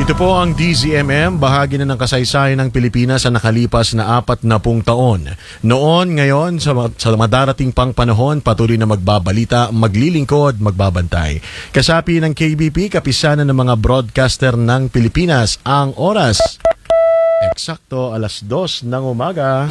Ito po ang DZMM, bahagi na ng kasaysayan ng Pilipinas sa nakalipas na 40 taon. Noon, ngayon, sa madarating pang panahon, patuloy na magbabalita, maglilingkod, magbabantay. Kasapi ng KBP, kapisanan ng mga broadcaster ng Pilipinas, ang oras. Eksakto, 2:00 ng umaga.